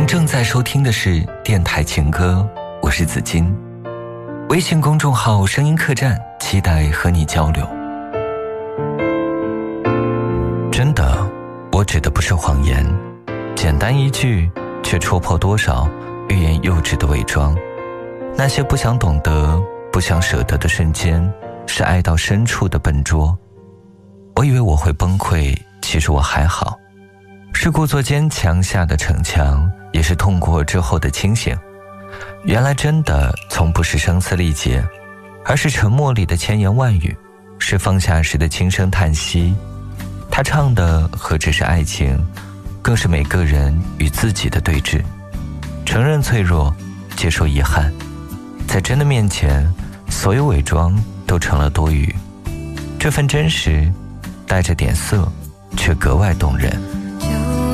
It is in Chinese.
您正在收听的是电台情歌，我是子金。微信公众号声音客栈，期待和你交流。真的，我指的不是谎言，简单一句却戳破多少欲言又止的伪装。那些不想懂得不想舍得的瞬间，是爱到深处的笨拙。我以为我会崩溃，其实我还好，是故作坚强下的逞强，也是痛过之后的清醒。原来真的从不是声嘶力竭，而是沉默里的千言万语，是放下时的轻声叹息。他唱的何止是爱情，更是每个人与自己的对峙。承认脆弱，接受遗憾，在真的面前，所有伪装都成了多余。这份真实带着点涩，却格外动人。